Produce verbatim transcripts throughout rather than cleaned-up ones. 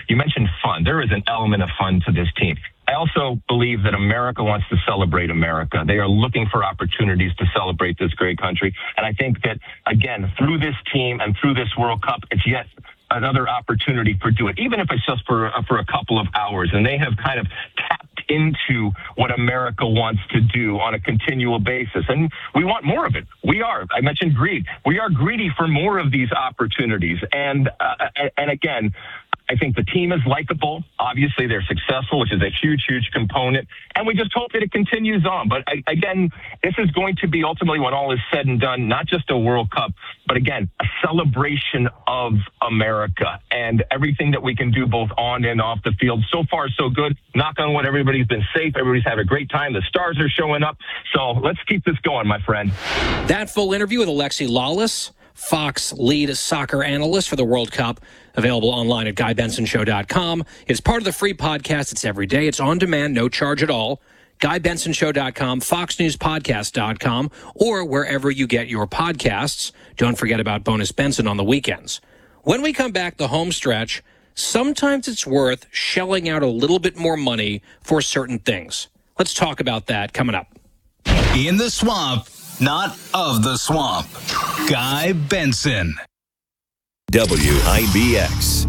You mentioned fun. There is an element of fun to this team. I also believe that America wants to celebrate America. They are looking for opportunities to celebrate this great country. And I think that, again, through this team and through this World Cup, it's yet another opportunity for do it, even if it's just for, uh, for a couple of hours. And they have kind of tapped into what America wants to do on a continual basis. And we want more of it. We are. I mentioned greed. We are greedy for more of these opportunities. And, uh, and again, I think the team is likable. Obviously, they're successful, which is a huge, huge component. And we just hope that it continues on. But I, again, this is going to be ultimately, when all is said and done, not just a World Cup, but again, a celebration of America and everything that we can do both on and off the field. So far, so good. Knock on wood, everybody's been safe. Everybody's had a great time. The stars are showing up. So let's keep this going, my friend. That full interview with Alexi Lawless, Fox lead soccer analyst for the World Cup, available online at guy benson show dot com. It's part of the free podcast. It's every day. It's on demand, no charge at all. guy benson show dot com, fox news podcast dot com, or wherever you get your podcasts. Don't forget about Bonus Benson on the weekends. When we come back, the home stretch, sometimes it's worth shelling out a little bit more money for certain things. Let's talk about that coming up. In the swamp, not of the swamp. Guy Benson. W I B X.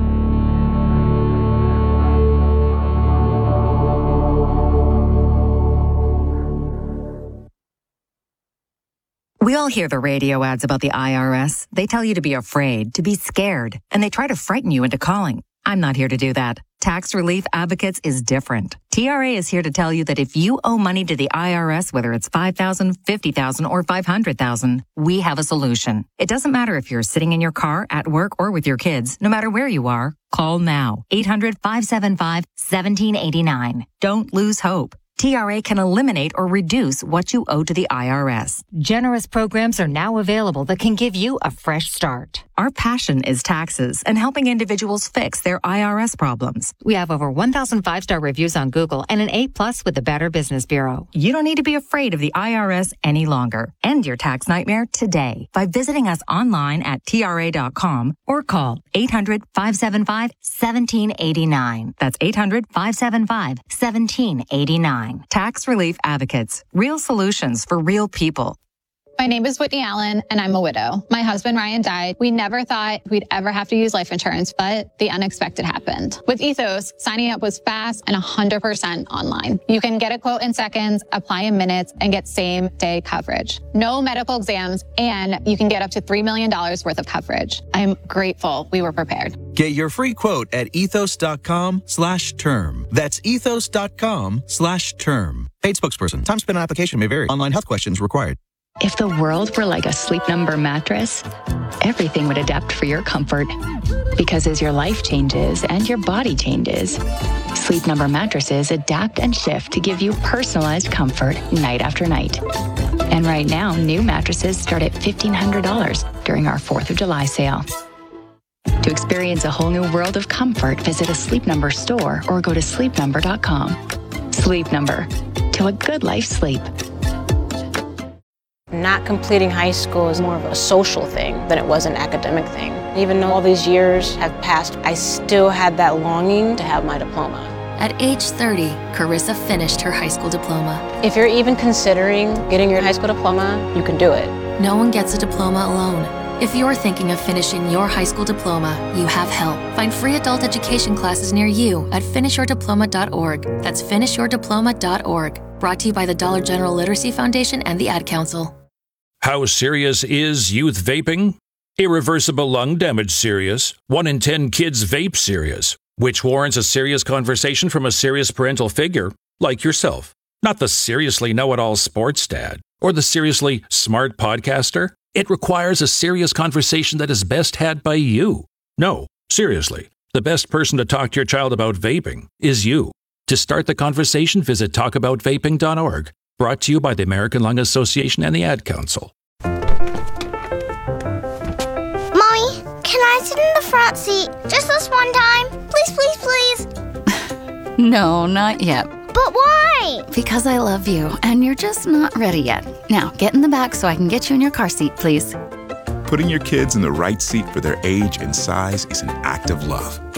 We all hear the radio ads about the I R S. They tell you to be afraid, to be scared, and they try to frighten you into calling. I'm not here to do that. Tax Relief Advocates is different. T R A is here to tell you that if you owe money to the I R S, whether it's five thousand dollars, fifty thousand dollars, or five hundred thousand dollars, we have a solution. It doesn't matter if you're sitting in your car, at work, or with your kids. No matter where you are, call now. eight hundred, five seven five, one seven eight nine. Don't lose hope. T R A can eliminate or reduce what you owe to the I R S. Generous programs are now available that can give you a fresh start. Our passion is taxes and helping individuals fix their I R S problems. We have over one thousand five-star reviews on Google and an A plus with the Better Business Bureau. You don't need to be afraid of the I R S any longer. End your tax nightmare today by visiting us online at T R A dot com or call eight hundred, five seven five, one seven eight nine. That's eight hundred, five seven five, one seven eight nine. Tax Relief Advocates. Real solutions for real people. My name is Whitney Allen, and I'm a widow. My husband, Ryan, died. We never thought we'd ever have to use life insurance, but the unexpected happened. With Ethos, signing up was fast and one hundred percent online. You can get a quote in seconds, apply in minutes, and get same-day coverage. No medical exams, and you can get up to three million dollars worth of coverage. I'm grateful we were prepared. Get your free quote at ethos.com slash term. That's ethos.com slash term. Paid spokesperson. Time spent on application may vary. Online health questions required. If the world were like a Sleep Number mattress, everything would adapt for your comfort. Because as your life changes and your body changes, Sleep Number mattresses adapt and shift to give you personalized comfort night after night. And right now, new mattresses start at fifteen hundred dollars during our fourth of July sale. To experience a whole new world of comfort, visit a Sleep Number store or go to sleep number dot com. Sleep Number. Till a good life sleep. Not completing high school is more of a social thing than it was an academic thing. Even though all these years have passed, I still had that longing to have my diploma. At age thirty, Carissa finished her high school diploma. If you're even considering getting your high school diploma, you can do it. No one gets a diploma alone. If you're thinking of finishing your high school diploma, you have help. Find free adult education classes near you at finish your diploma dot org. That's finish your diploma dot org. Brought to you by the Dollar General Literacy Foundation and the Ad Council. How serious is youth vaping? Irreversible lung damage serious. One in ten kids vape serious, which warrants a serious conversation from a serious parental figure like yourself. Not the seriously know-it-all sports dad or the seriously smart podcaster. It requires a serious conversation that is best had by you. No, seriously, the best person to talk to your child about vaping is you. To start the conversation, visit talk about vaping dot org. Brought to you by the American Lung Association and the Ad Council. Mommy, can I sit in the front seat just this one time? Please, please, please. No, not yet. But why? Because I love you, and you're just not ready yet. Now, get in the back so I can get you in your car seat, please. Putting your kids in the right seat for their age and size is an act of love.